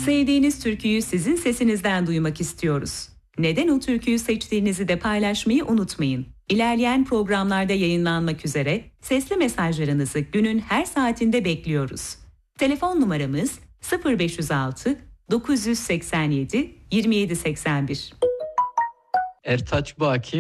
Sevdiğiniz türküyü sizin sesinizden duymak istiyoruz. Neden o türküyü seçtiğinizi de paylaşmayı unutmayın. İlerleyen programlarda yayınlanmak üzere sesli mesajlarınızı günün her saatinde bekliyoruz. Telefon numaramız 0506 987 2781. Ertaç Baki